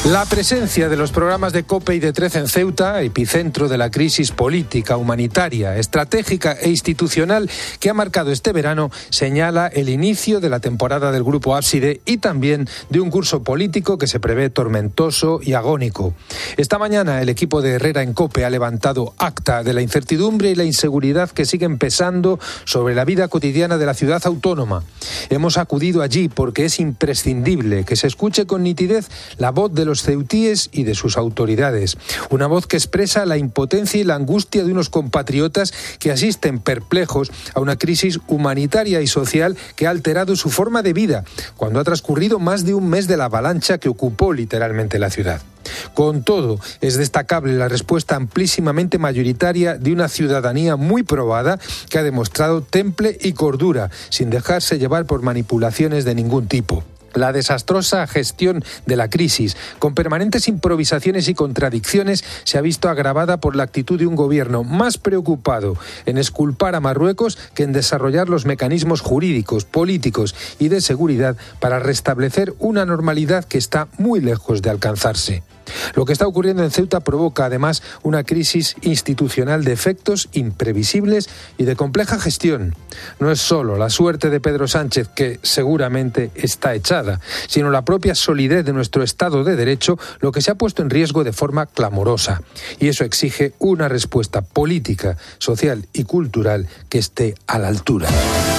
La presencia de los programas de COPE y de 13 en Ceuta, epicentro de la crisis política, humanitaria, estratégica e institucional que ha marcado este verano, señala el inicio de la temporada del Grupo Ábside y también de un curso político que se prevé tormentoso y agónico. Esta mañana el equipo de Herrera en COPE ha levantado acta de la incertidumbre y la inseguridad que siguen pesando sobre la vida cotidiana de la ciudad autónoma. Hemos acudido allí porque es imprescindible que se escuche con nitidez la voz de los ceutíes y de sus autoridades. Una voz que expresa la impotencia y la angustia de unos compatriotas que asisten perplejos a una crisis humanitaria y social que ha alterado su forma de vida, cuando ha transcurrido más de un mes de la avalancha que ocupó literalmente la ciudad. Con todo, es destacable la respuesta amplísimamente mayoritaria de una ciudadanía muy probada que ha demostrado temple y cordura, sin dejarse llevar por manipulaciones de ningún tipo. La desastrosa gestión de la crisis, con permanentes improvisaciones y contradicciones, se ha visto agravada por la actitud de un gobierno más preocupado en exculpar a Marruecos que en desarrollar los mecanismos jurídicos, políticos y de seguridad para restablecer una normalidad que está muy lejos de alcanzarse. Lo que está ocurriendo en Ceuta provoca además una crisis institucional de efectos imprevisibles y de compleja gestión. No es solo la suerte de Pedro Sánchez, que seguramente está echada, sino la propia solidez de nuestro Estado de Derecho, lo que se ha puesto en riesgo de forma clamorosa. Y eso exige una respuesta política, social y cultural que esté a la altura.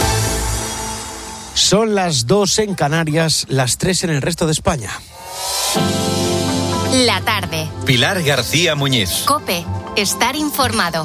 Son las 2 en Canarias, las 3 en el resto de España. La tarde. Pilar García Muñiz. COPE. Estar informado.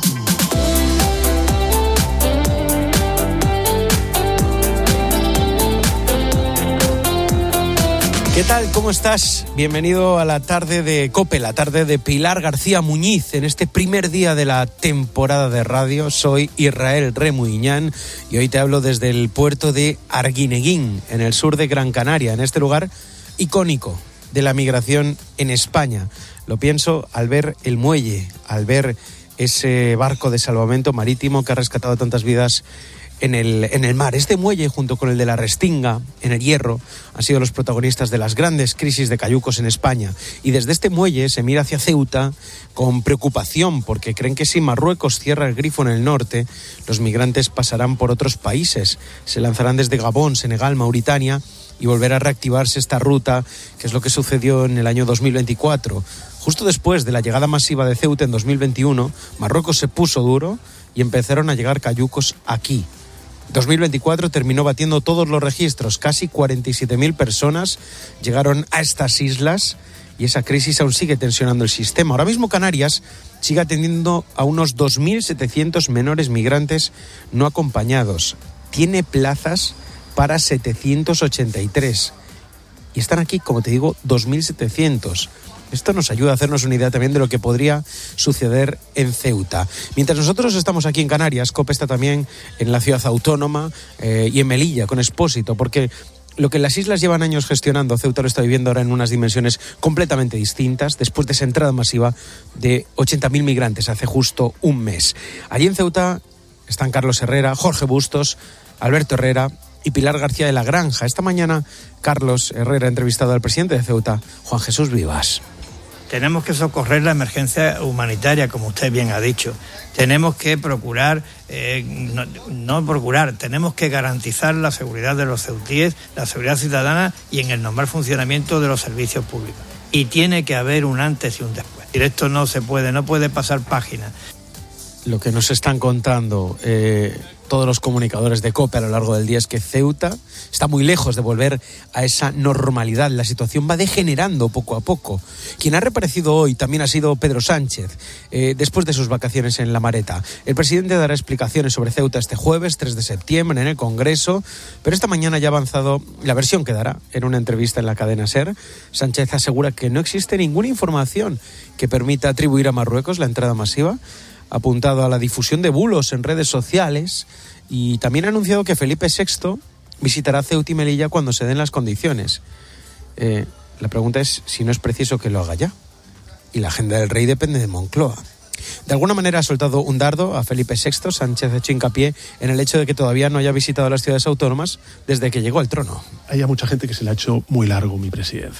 ¿Qué tal? ¿Cómo estás? Bienvenido a la tarde de COPE, la tarde de Pilar García Muñiz. En este primer día de la temporada de radio, soy Israel Remuiñán y hoy te hablo desde el puerto de Arguineguín, en el sur de Gran Canaria, en este lugar icónico de la migración en España. Lo pienso al ver el muelle, al ver ese barco de salvamento marítimo que ha rescatado tantas vidas en el mar. Este muelle, junto con el de la Restinga, en el Hierro, han sido los protagonistas de las grandes crisis de cayucos en España. Y desde este muelle se mira hacia Ceuta con preocupación, porque creen que si Marruecos cierra el grifo en el norte, los migrantes pasarán por otros países. Se lanzarán desde Gabón, Senegal, Mauritania, y volverá a reactivarse esta ruta, que es lo que sucedió en el año 2024. Justo después de la llegada masiva de Ceuta en 2021, Marruecos se puso duro y empezaron a llegar cayucos aquí. 2024 terminó batiendo todos los registros, casi 47.000 personas llegaron a estas islas y esa crisis aún sigue tensionando el sistema. Ahora mismo Canarias sigue atendiendo a unos 2.700 menores migrantes no acompañados. Tiene plazas para 783. Y están aquí, como te digo, 2.700. Esto nos ayuda a hacernos una idea también de lo que podría suceder en Ceuta. Mientras nosotros estamos aquí en Canarias, COPE está también en la ciudad autónoma y en Melilla, con Expósito, porque lo que las islas llevan años gestionando, Ceuta lo está viviendo ahora en unas dimensiones completamente distintas, después de esa entrada masiva de 80.000 migrantes hace justo un mes. Allí en Ceuta están Carlos Herrera, Jorge Bustos, Alberto Herrera y Pilar García de la Granja. Esta mañana Carlos Herrera ha entrevistado al presidente de Ceuta, Juan Jesús Vivas. Tenemos que socorrer la emergencia humanitaria, como usted bien ha dicho. Tenemos que procurar, tenemos que garantizar la seguridad de los ceutíes, la seguridad ciudadana y en el normal funcionamiento de los servicios públicos. Y tiene que haber un antes y un después. Y esto no puede pasar página. Lo que nos están contando todos los comunicadores de COPE a lo largo del día es que Ceuta está muy lejos de volver a esa normalidad. La situación va degenerando poco a poco. Quien ha reaparecido hoy también ha sido Pedro Sánchez, después de sus vacaciones en La Mareta. El presidente dará explicaciones sobre Ceuta este jueves, 3 de septiembre, en el Congreso, pero esta mañana ya ha avanzado la versión que dará en una entrevista en la cadena SER. Sánchez asegura que no existe ninguna información que permita atribuir a Marruecos la entrada masiva, apuntado a la difusión de bulos en redes sociales y también ha anunciado que Felipe VI visitará Ceuta y Melilla cuando se den las condiciones. La pregunta es si no es preciso que lo haga ya. Y la agenda del rey depende de Moncloa. De alguna manera ha soltado un dardo a Felipe VI. Sánchez ha hecho hincapié en el hecho de que todavía no haya visitado las ciudades autónomas desde que llegó al trono. Hay mucha gente que se le ha hecho muy largo mi presidencia.